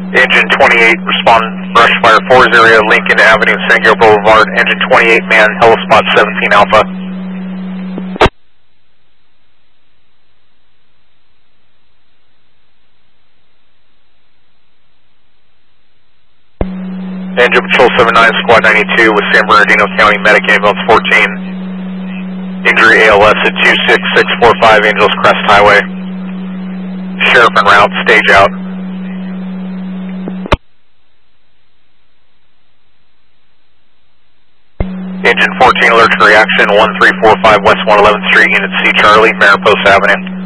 Engine 28, respond brush fire 4's area, Lincoln Avenue, San Gabriel Boulevard. Engine 28, man, Helispot 17 Alpha. Engine Patrol 79, Squad 92 with San Bernardino County Medic Ambulance 14. Injury ALS at 26645 Angeles Crest Highway. Sheriff en route, stage out. Engine 14 alert to reaction 1345 West 111th Street, Unit C Charlie, Mariposa Avenue.